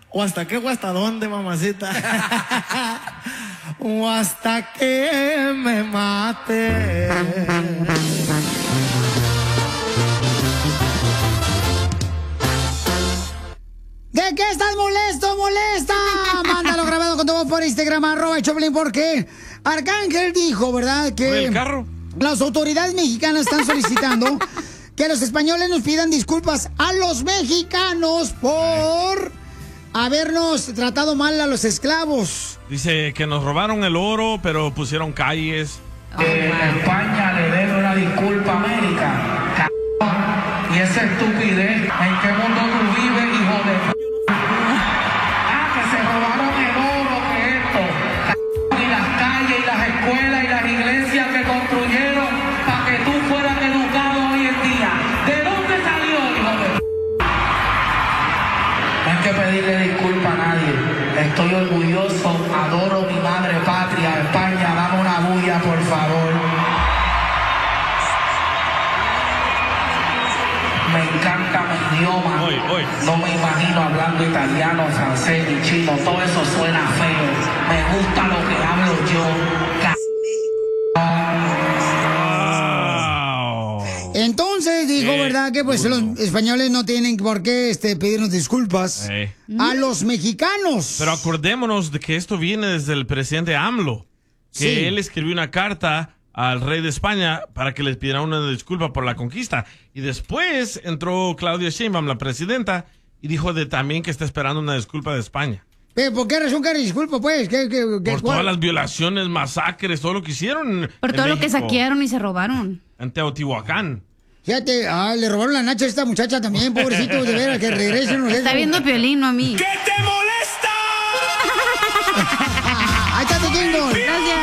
¿O hasta qué o hasta dónde, mamacita? O hasta que me mate. ¿De qué estás molesto, molesta? Mándalo grabado con tu voz por Instagram, @Choplin, porque Arcángel dijo, ¿verdad? Que el carro. Las autoridades mexicanas están solicitando que los españoles nos pidan disculpas a los mexicanos por habernos tratado mal a los esclavos. Dice que nos robaron el oro, pero pusieron calles. España le debe una disculpa a América. Y esa estupidez, ¿en qué mundo tú vives, hijo de que se robaron el oro, que esto, y las calles, y las escuelas, y las iglesias que construyeron para que tú fueras educado hoy en día? ¿De dónde salió, hijo de No hay que pedirle disculpa a nadie. Estoy orgulloso, adoro mi madre patria, España, dame una bulla, por favor. Me encanta mi idioma. No me imagino hablando italiano, francés ni chino. Todo eso suena feo. Me gusta lo que hablo yo. Entonces dijo, ¿verdad? Que pues los españoles no tienen por qué pedirnos disculpas a los mexicanos. Pero acordémonos de que esto viene desde el presidente AMLO. Que él escribió una carta al rey de España para que les pidiera una disculpa por la conquista. Y después entró Claudia Sheinbaum, la presidenta, y dijo también que está esperando una disculpa de España. ¿Por qué razón que disculpa, pues? Por todas las violaciones, masacres, todo lo que hicieron. Por todo lo que saquearon y se robaron. En Teotihuacán. Fíjate, le robaron la nacha a esta muchacha también, pobrecito, de veras, que regresen. Está viendo Piolín, no a mí. ¿Qué te molesta? Ahí está tu jingle. Gracias.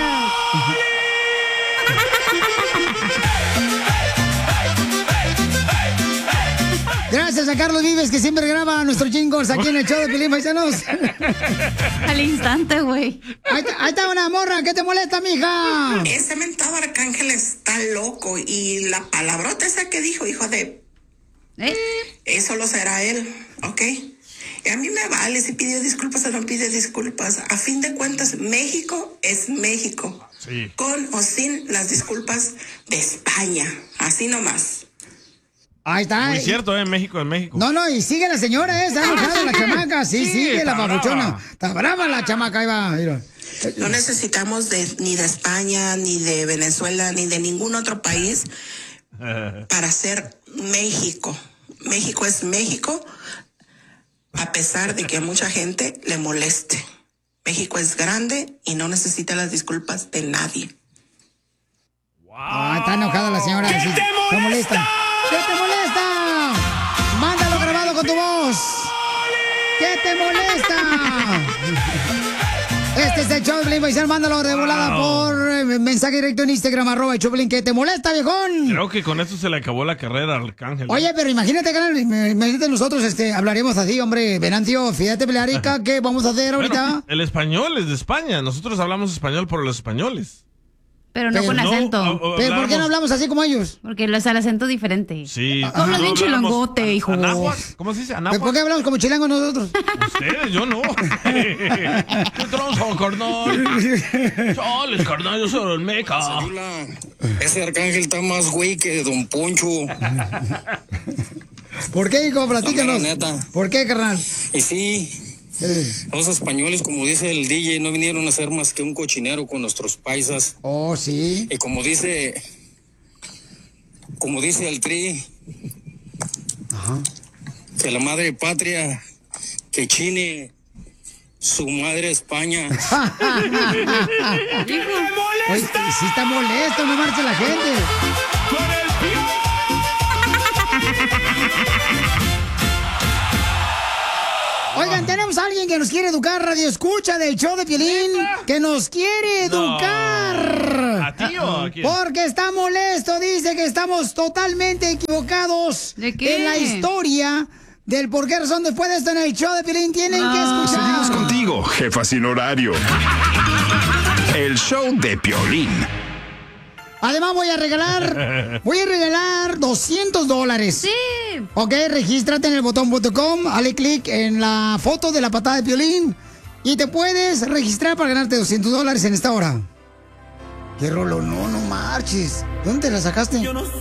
Gracias a Carlos Vives, que siempre graba nuestros jingles aquí en el show de Piolín, paisanos. Al instante, güey. Ahí está una morra, ¿qué te molesta, mija? Ese mentado Arcángel está loco. Y la palabrota esa que dijo, hijo de... Eso lo será él, ¿ok? Y a mí me vale si pidió disculpas o no pide disculpas. A fin de cuentas, México es México. Sí. Con o sin las disculpas de España. Así nomás. Ahí está. Muy cierto, México es México. No, y sigue la señora, está enojada la chamaca. Sí, sigue la papuchona. Brava. Está brava la chamaca, ahí va. Mira. No necesitamos ni de España, ni de Venezuela, ni de ningún otro país para ser México. México es México, a pesar de que a mucha gente le moleste. México es grande y no necesita las disculpas de nadie. Está enojada la señora. ¿Qué sí, te molesta? ¿Qué te molesta? Mándalo grabado con tu voz. ¿Qué te molesta? Este es el show de Piolín, paisano. Mándalo de volada por mensaje directo en Instagram, @Choplin. ¿Qué te molesta, viejón? Creo que con esto se le acabó la carrera al Arcángel. Oye, pero imagínate, carnal, imagínate nosotros hablaremos así, hombre. Venancio, fíjate, Pelarica, ¿qué vamos a hacer ahorita? Bueno, el español es de España. Nosotros hablamos español por los españoles. Pero no con acento. ¿Pero por qué no hablamos así como ellos? Porque el acento diferente. Sí. Hablas bien chilangote, hijo. ¿Cómo se dice? ¿Anáhuac? ¿Por qué hablamos como chilangos nosotros? Ustedes, yo no. ¿Qué tronzo, carnal? Chales, carnal, yo soy el meca. Ese Arcángel está más güey que Don Poncho. ¿Por qué, hijo? Platícanos. La neta. ¿Por qué, carnal? Y sí, los españoles, como dice el DJ, no vinieron a ser más que un cochinero con nuestros paisas. Oh, sí. Y como dice el Tri, que la madre patria, que chine su madre España. Oye, sí está molesto, no marche la gente. Oigan, tenemos a alguien que nos quiere educar, radio escucha del show de Piolín, que nos quiere educar. ¿A ti o a quién? Porque está molesto, dice que estamos totalmente equivocados ¿De qué? en la historia del por qué razón después de esto en el show de Piolín tienen que escuchar. Seguimos contigo, jefa sin horario. El show de Piolín. Además voy a regalar $200. Sí. Piolín. Ok, regístrate en el botón.com, dale clic en la foto de la patada de Piolín y te puedes registrar para ganarte $200 en esta hora. ¿Qué rolo? No marches. ¿Dónde te la sacaste?